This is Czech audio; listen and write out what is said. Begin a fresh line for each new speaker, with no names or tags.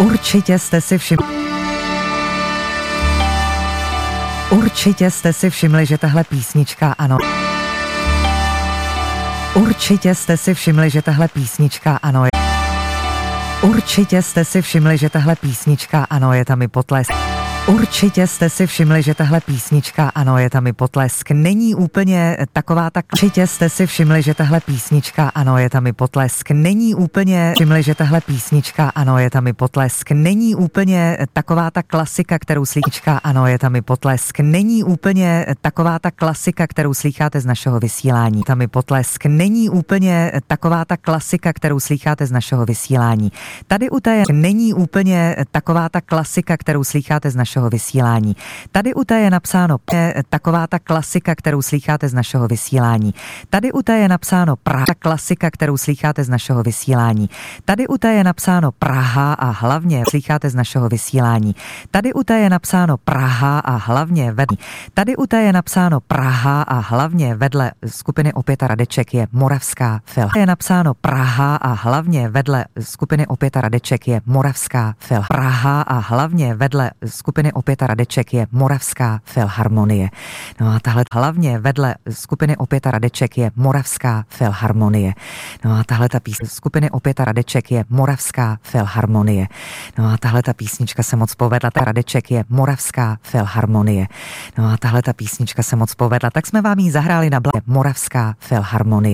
Určitě jste si všimli, že tahle písnička, ano. Určitě jste si všimli, že tahle písnička, ano. Určitě jste si všimli, že tahle písnička, ano, je tam i potlesk. Určitě jste si všimli, že tahle písnička, ano, je tam i potlesk. Není úplně taková tak. Určitě jste si všimli, že tahle písnička, ano, je tam i potlesk. Není úplně všimli, že tahle písnička, ano, je tam i potlesk. Není úplně taková ta klasika, kterou slyšíte, ano, je tam i potlesk. Není úplně taková ta klasika, kterou slycháte z našeho vysílání. Tam i potlesk. Není úplně taková ta klasika, kterou slycháte z našeho vysílání. Tady u té není úplně taková ta klasika, kterou slycháte z našeho vysílání. Tady u té je napsáno taková ta klasika, kterou slycháte z našeho vysílání. Tady u té je napsáno Praha, klasika, kterou slycháte z našeho vysílání. Tady u té je napsáno Praha a hlavně slycháte z našeho vysílání. Tady u té je napsáno Praha a hlavně vedle. Tady u té je napsáno Praha a hlavně vedle skupiny Opěta Radeček je Moravská Filharmonie. Je napsáno Praha a hlavně vedle skupiny Opěta Radeček je Moravská Filharmonie. Praha a hlavně vedle skupiny Opěta Radeček je Moravská Filharmonie. No a tahle hlavně vedle skupiny Opěta Radeček je Moravská Filharmonie. No a tahle ta skupiny Opěta Radeček je Moravská Filharmonie. No a tahle ta písnička se moc povedla. Ta Radeček je Moravská Filharmonie. No a tahle ta písnička se moc povedla. Tak jsme vám ji zahráli na Moravská Filharmonie.